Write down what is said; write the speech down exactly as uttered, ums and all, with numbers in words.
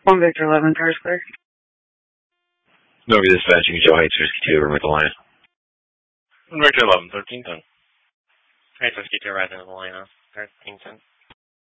One Victor eleven, cars clear. Nova dispatching, Joe Heights, Whiskey two, over with the line. One Victor eleven, thirteen ten. Heights, Whiskey two, right into the line, thirteen ten.